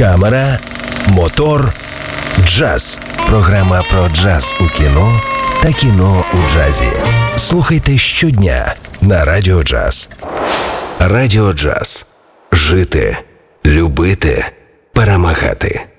камера, мотор, джаз. Програма про джаз у кіно та кіно у джазі. Слухайте щодня на Радіо Джаз. Радіо Джаз. Жити, любити, перемагати.